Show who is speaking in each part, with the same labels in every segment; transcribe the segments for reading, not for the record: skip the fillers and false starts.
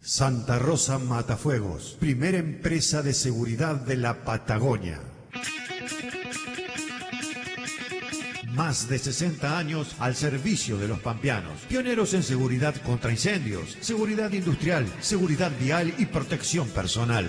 Speaker 1: Santa Rosa Matafuegos, primera empresa de seguridad de la Patagonia. Más de 60 años al servicio de los pampeanos. Pioneros en seguridad contra incendios, seguridad industrial, seguridad vial y protección personal.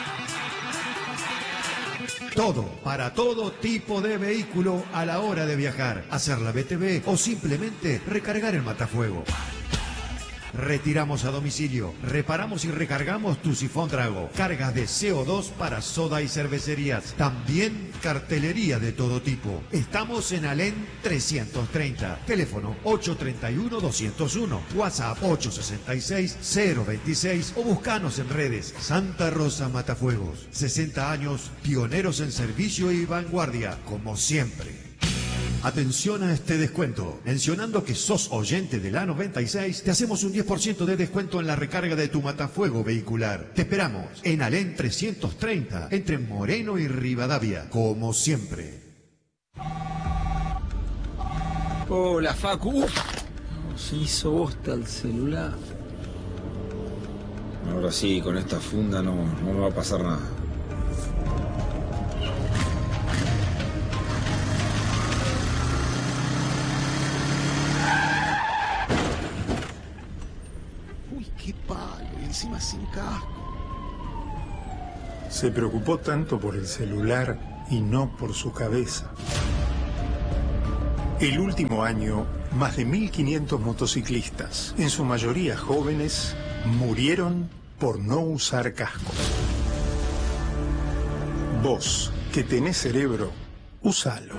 Speaker 1: Todo, para todo tipo de vehículo a la hora de viajar, hacer la BTV o simplemente recargar el matafuego. Retiramos a domicilio, reparamos y recargamos tu sifón Drago, cargas de CO2 para soda y cervecerías, también cartelería de todo tipo. Estamos en Alén 330, teléfono 831-201, WhatsApp 866-026 o buscanos en redes. Santa Rosa Matafuegos, 60 años, pioneros en servicio y vanguardia, como siempre. Atención a este descuento. Mencionando que sos oyente de la 96, te hacemos un 10% de descuento en la recarga de tu matafuego vehicular. Te esperamos en Alén 330, entre Moreno y Rivadavia, como siempre.
Speaker 2: Hola, Facu. Se hizo bosta el celular.
Speaker 3: Ahora sí, con esta funda no me va a pasar nada.
Speaker 2: Qué palo, y encima sin casco.
Speaker 4: Se preocupó tanto por el celular y no por su cabeza. El último año, más de 1.500 motociclistas, en su mayoría jóvenes, murieron por no usar cascos. Vos, que tenés cerebro, úsalo.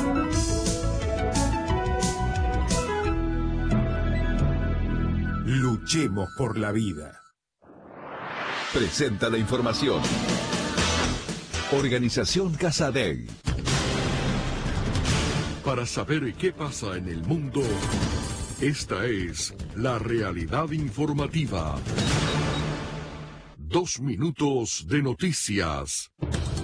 Speaker 5: Luchemos por la vida.
Speaker 6: Presenta la información. Organización Casadei.
Speaker 7: Para saber qué pasa en el mundo, esta es la realidad informativa. 2 minutos de noticias.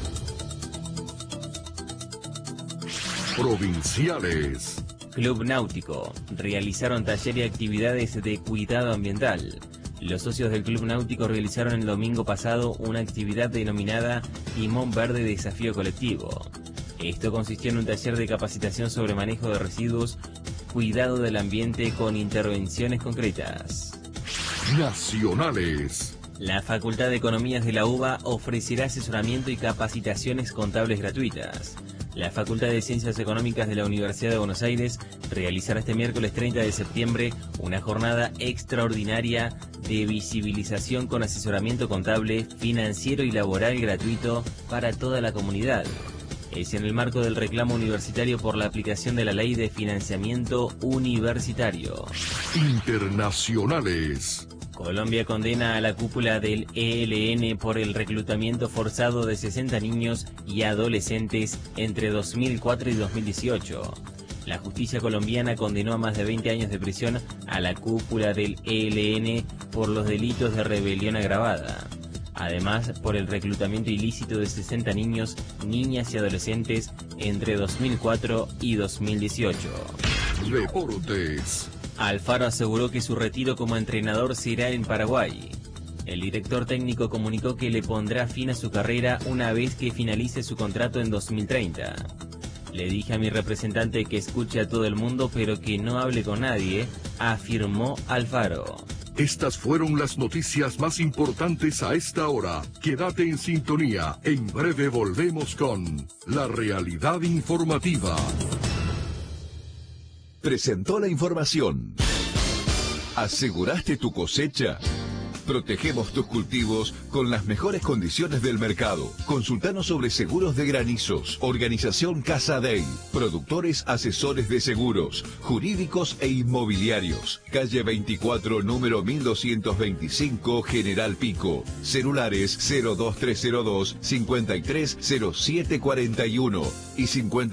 Speaker 7: Provinciales.
Speaker 8: Club Náutico. Realizaron taller y actividades de cuidado ambiental. Los socios del Club Náutico realizaron el domingo pasado una actividad denominada Timón Verde Desafío Colectivo. Esto consistió en un taller de capacitación sobre manejo de residuos, cuidado del ambiente con intervenciones concretas.
Speaker 7: Nacionales.
Speaker 8: La Facultad de Economías de la UBA ofrecerá asesoramiento y capacitaciones contables gratuitas. La Facultad de Ciencias Económicas de la Universidad de Buenos Aires realizará este miércoles 30 de septiembre una jornada extraordinaria de visibilización con asesoramiento contable, financiero y laboral gratuito para toda la comunidad. Es en el marco del reclamo universitario por la aplicación de la Ley de Financiamiento Universitario.
Speaker 7: Internacionales.
Speaker 8: Colombia condena a la cúpula del ELN por el reclutamiento forzado de 60 niños y adolescentes entre 2004 y 2018. La justicia colombiana condenó a más de 20 años de prisión a la cúpula del ELN por los delitos de rebelión agravada. Además, por el reclutamiento ilícito de 60 niños, niñas y adolescentes entre 2004 y 2018.
Speaker 7: Deportes.
Speaker 8: Alfaro aseguró que su retiro como entrenador será en Paraguay. El director técnico comunicó que le pondrá fin a su carrera una vez que finalice su contrato en 2030. Le dije a mi representante que escuche a todo el mundo pero que no hable con nadie, afirmó Alfaro.
Speaker 7: Estas fueron las noticias más importantes a esta hora. Quédate en sintonía. En breve volvemos con la realidad informativa.
Speaker 6: Presentó la información. ¿Aseguraste tu cosecha? Protegemos tus cultivos con las mejores condiciones del mercado. Consultanos sobre seguros de granizos. Organización Casadei. Productores asesores de seguros, jurídicos e inmobiliarios. Calle 24, número 1225, General Pico. Celulares 02302 530741 y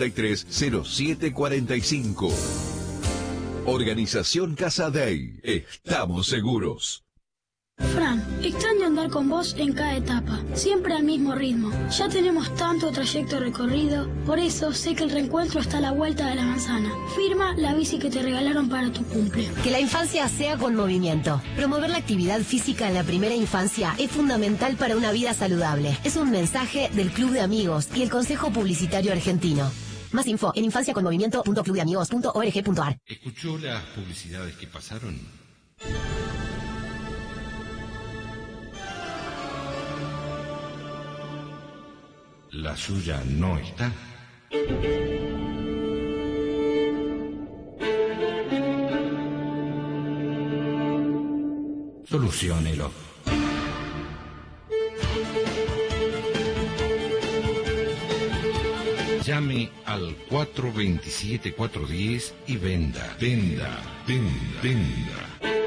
Speaker 6: 530745. Organización Casadei. Estamos seguros.
Speaker 9: Fran, extraño andar con vos en cada etapa, siempre al mismo ritmo. Ya tenemos tanto trayecto recorrido, por eso sé que el reencuentro está a la vuelta de la manzana. Firma la bici que te regalaron para tu cumple.
Speaker 10: Que la infancia sea con movimiento. Promover la actividad física en la primera infancia es fundamental para una vida saludable. Es un mensaje del Club de Amigos y el Consejo Publicitario Argentino. Más info en infanciaconmovimiento.clubdeamigos.org.ar.
Speaker 11: ¿Escuchó las publicidades que pasaron? La suya no está. Soluciónelo. Llame al 427-410 y venda.